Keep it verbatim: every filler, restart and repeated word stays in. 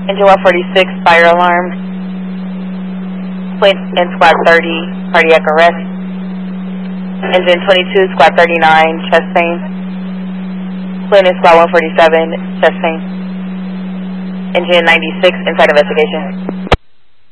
Engine one forty-six, fire alarm. Quint and squad thirty, cardiac arrest. Engine twenty-two, squad thirty-nine, chest pain. Quint and squad one forty-seven, chest pain. Engine ninety-six, inside investigation.